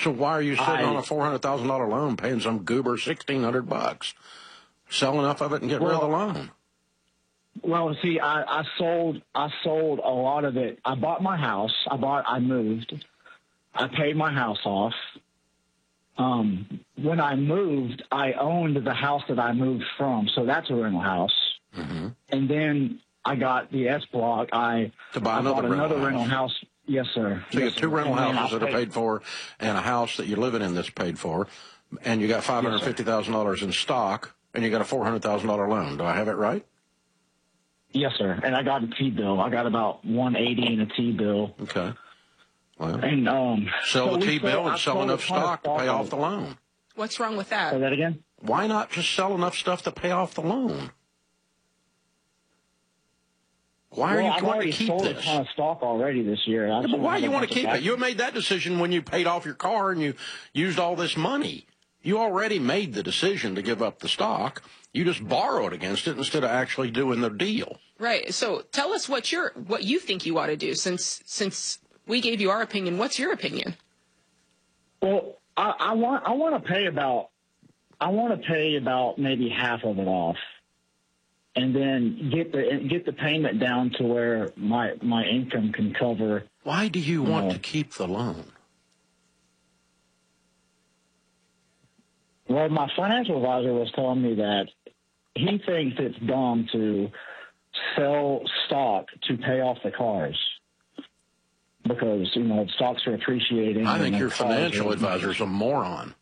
So why are you sitting on a $400,000 loan paying some goober $1,600? Sell enough of it and get rid of the loan. Well, see, I sold a lot of it. I bought my house. I moved. I paid my house off. When I moved, I owned the house that I moved from, so that's a rental house. Mm-hmm. And then I got the S block. I bought another rental house. Yes, sir. So you got two rental houses that are paid for, and a house that you're living in that's paid for, and you got $550,000 in stock, and you got a $400,000 loan. Do I have it right? Yes, sir. And I got a T-bill. I got about $180 in a T-bill. Okay. Well, and sell the T-bill and sell enough stock to pay off the loan. What's wrong with that? Say that again? Why not just sell enough stuff to pay off the loan? Why are you going to keep sold this? A ton of stock already this year. But why do you want to keep it? You made that decision when you paid off your car and you used all this money. You already made the decision to give up the stock. You just borrowed against it instead of actually doing the deal. Right. So tell us what you think you ought to do. Since we gave you our opinion, what's your opinion? Well, I want to pay about maybe half of it off, and then get the payment down to where my income can cover. Why do you want to keep the loan? Well, my financial advisor was telling me that he thinks it's dumb to sell stock to pay off the cars because, stocks are appreciating. I think your financial advisor's a moron.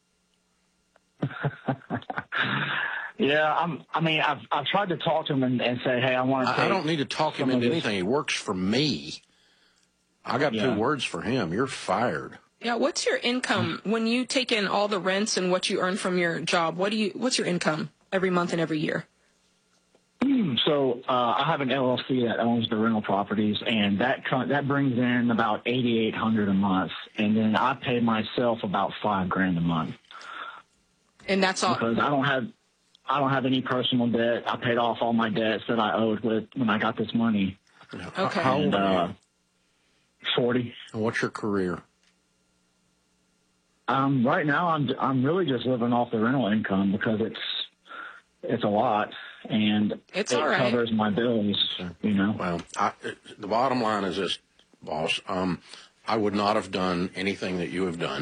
Yeah, I've tried to talk to him and say, hey, I want to. I don't need to talk him into anything. He works for me. I got 2 words for him. You're fired. Yeah, what's your income when you take in all the rents and what you earn from your job? What's your income every month and every year? So I have an LLC that owns the rental properties, and that brings in about $8,800 a month, and then I pay myself about $5,000 a month. And that's all because I don't have any personal debt. I paid off all my debts that I owed when I got this money. Okay. How old are you? 40. And what's your career? Right now, I'm really just living off the rental income because it's a lot, and it covers my bills. Well, the bottom line is this, boss. I would not have done anything that you have done,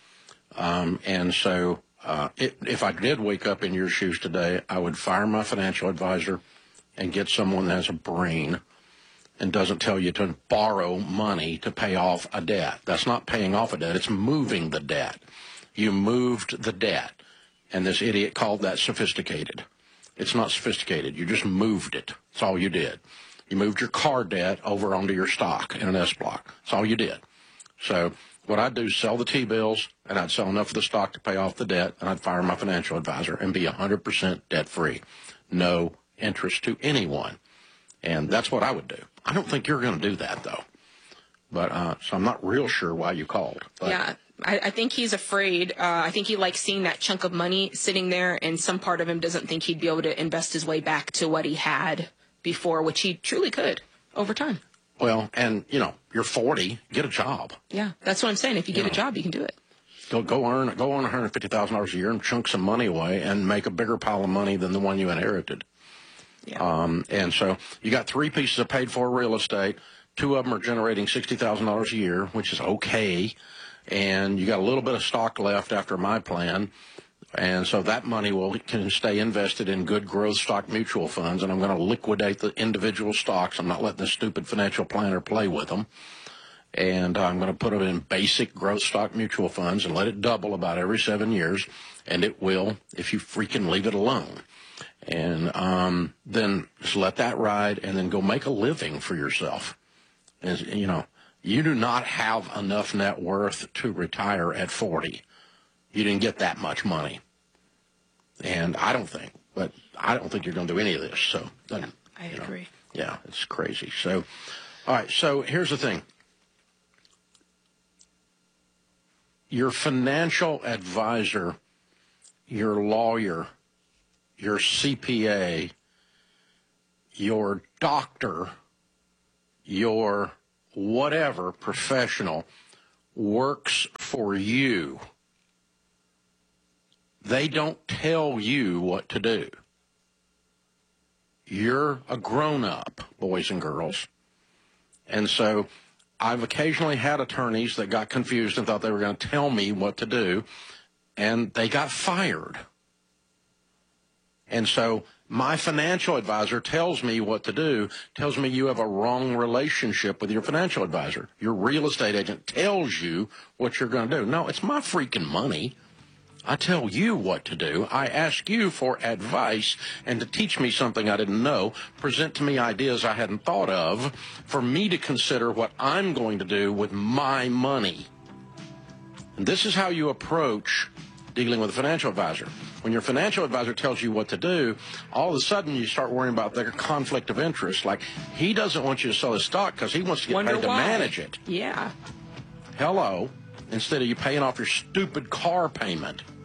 and so if I did wake up in your shoes today, I would fire my financial advisor and get someone that has a brain and doesn't tell you to borrow money to pay off a debt. That's not paying off a debt. It's moving the debt. You moved the debt, and this idiot called that sophisticated. It's not sophisticated. You just moved it. That's all you did. You moved your car debt over onto your stock in an S block. That's all you did. So what I'd do is sell the T-bills, and I'd sell enough of the stock to pay off the debt, and I'd fire my financial advisor and be 100% debt-free. No interest to anyone. And that's what I would do. I don't think you're going to do that, though. But so I'm not real sure why you called. But. Yeah, I think he's afraid. I think he likes seeing that chunk of money sitting there, and some part of him doesn't think he'd be able to invest his way back to what he had before, which he truly could over time. Well, and, you're 40. Get a job. Yeah, that's what I'm saying. If you get a job, you can do it. Go earn $150,000 a year and chunk some money away and make a bigger pile of money than the one you inherited. Yeah. And so you got 3 pieces of paid-for real estate. 2 of them are generating $60,000 a year, which is okay. And you got a little bit of stock left after my plan. And so that money can stay invested in good growth stock mutual funds. And I'm going to liquidate the individual stocks. I'm not letting the stupid financial planner play with them. And I'm going to put them in basic growth stock mutual funds and let it double about every 7 years. And it will if you freaking leave it alone. And then just let that ride and then go make a living for yourself. And, you do not have enough net worth to retire at 40. You didn't get that much money. And I don't think you're going to do any of this. So I agree. Yeah, it's crazy. So, all right, so here's the thing. Your financial advisor, your lawyer, your CPA, your doctor, your whatever professional works for you. They don't tell you what to do. You're a grown-up, boys and girls. And so I've occasionally had attorneys that got confused and thought they were going to tell me what to do, and they got fired. And so my financial advisor tells me what to do, tells me you have a wrong relationship with your financial advisor. Your real estate agent tells you what you're going to do. No, it's my freaking money. I tell you what to do. I ask you for advice and to teach me something I didn't know, present to me ideas I hadn't thought of, for me to consider what I'm going to do with my money. And this is how you approach dealing with a financial advisor. When your financial advisor tells you what to do, all of a sudden you start worrying about their conflict of interest. Like, he doesn't want you to sell his stock because he wants to get paid to manage it. Yeah. Hello. Instead of you paying off your stupid car payment.